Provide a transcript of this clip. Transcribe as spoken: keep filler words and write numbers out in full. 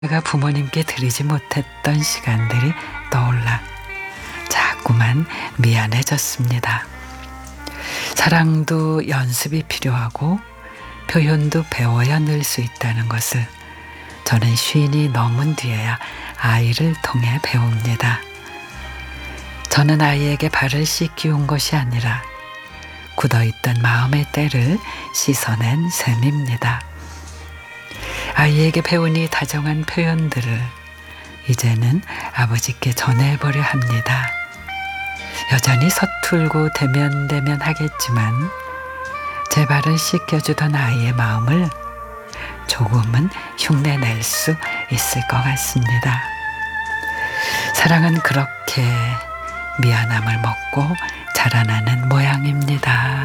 제가 부모님께 드리지 못했던 시간들이 떠올라 자꾸만 미안해졌습니다. 사랑도 연습이 필요하고 표현도 배워야 늘 수 있다는 것을 저는 쉰이 넘은 뒤에야 아이를 통해 배웁니다. 저는 아이에게 발을 씻기운 것이 아니라 굳어있던 마음의 때를 씻어낸 셈입니다. 아이에게 배우니 다정한 표현들을 이제는 아버지께 전해보려 합니다. 여전히 서툴고 대면대면 하겠지만 제 발을 씻겨주던 아이의 마음을 조금은 흉내낼 수 있을 것 같습니다. 사랑은 그렇게 미안함을 먹고 자라나는 모양입니다.